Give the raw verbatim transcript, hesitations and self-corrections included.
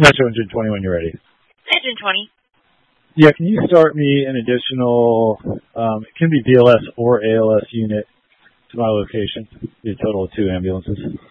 Metro Engine twenty when you're ready. Engine twenty. Yeah, can you start me an additional, um, it can be B L S or A L S unit to my location? Be a total of two ambulances.